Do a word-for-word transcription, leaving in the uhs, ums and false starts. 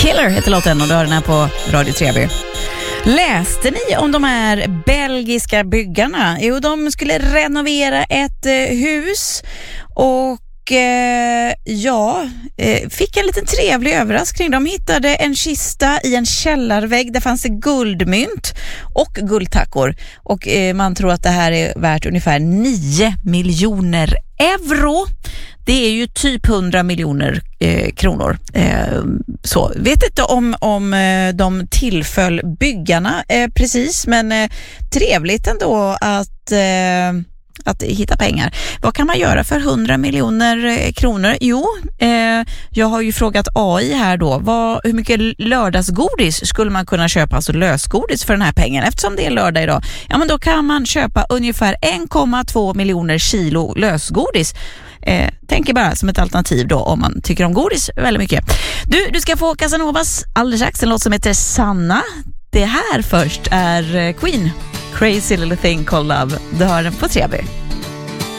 Killer heter låten och du har den här på Radio Treby. Läste ni om de här belgiska byggarna? Jo, de skulle renovera ett eh, hus och eh, ja, eh, fick en liten trevlig överraskning. De hittade en kista i en källarvägg. Där fanns det guldmynt och guldtackor. Och eh, man tror att det här är värt ungefär nio miljoner euro. Det är ju typ hundra miljoner eh, kronor. Eh, så vet inte om, om eh, de tillföll byggarna eh, precis, men eh, trevligt ändå att, eh, att hitta pengar. Vad kan man göra för hundra miljoner eh, kronor? Jo, eh, jag har ju frågat A I här då. Vad, hur mycket lördagsgodis skulle man kunna köpa, alltså lösgodis för den här pengen? Eftersom det är lördag idag. Ja, men då kan man köpa ungefär en komma två miljoner kilo lösgodis. Eh, tänker bara som ett alternativ då om man tycker om godis väldigt mycket. Du, du ska få Casanovas alldeles strax, en låt som heter Sanna. Det här först är Queen, Crazy Little Thing Called Love. Du hör den på Treby.